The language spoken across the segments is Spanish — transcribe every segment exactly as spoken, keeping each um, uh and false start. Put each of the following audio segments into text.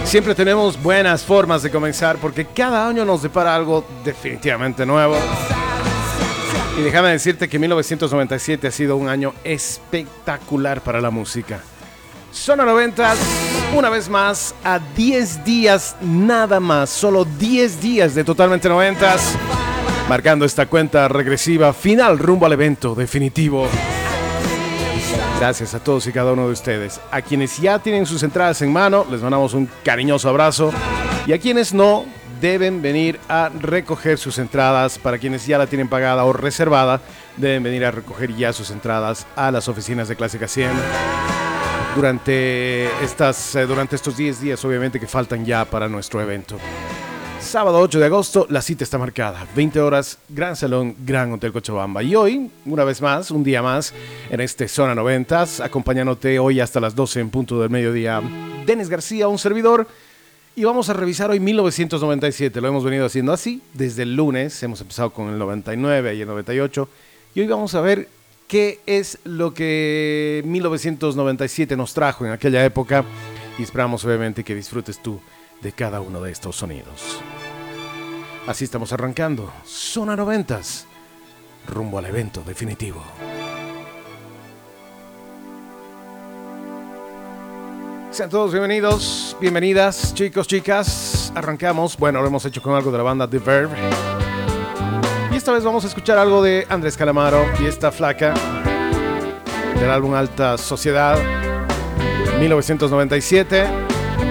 Siempre tenemos buenas formas de comenzar porque cada año nos depara algo definitivamente nuevo. Y déjame decirte que mil novecientos noventa y siete ha sido un año espectacular para la música. Zona noventa, una vez más, a diez días nada más, solo diez días de Totalmente Noventas, marcando esta cuenta regresiva final rumbo al evento definitivo. Gracias a todos y cada uno de ustedes. A quienes ya tienen sus entradas en mano, les mandamos un cariñoso abrazo. Y a quienes no, deben venir a recoger sus entradas. Para quienes ya la tienen pagada o reservada, deben venir a recoger ya sus entradas a las oficinas de Clásica cien. Durante, estas, eh, durante estos diez días, obviamente, que faltan ya para nuestro evento. Sábado ocho de agosto, la cita está marcada. veinte horas, Gran Salón, Gran Hotel Cochabamba. Y hoy, una vez más, un día más, en este Zona noventas, acompañándote hoy hasta las doce en punto del mediodía, Denis García, un servidor. Y vamos a revisar hoy mil novecientos noventa y siete. Lo hemos venido haciendo así desde el lunes. Hemos empezado con el noventa y nueve y el noventa y ocho. Y hoy vamos a ver qué es lo que mil novecientos noventa y siete nos trajo en aquella época. Y esperamos, obviamente, que disfrutes tú de cada uno de estos sonidos. Así estamos arrancando Zona noventas, rumbo al evento definitivo. Sean todos bienvenidos, bienvenidas, chicos, chicas. Arrancamos, bueno, lo hemos hecho con algo de la banda The Verve. Y esta vez vamos a escuchar algo de Andrés Calamaro y esta flaca del álbum Alta Sociedad, mil novecientos noventa y siete.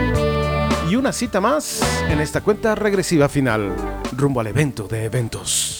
Y una cita más en esta cuenta regresiva final rumbo al evento de eventos.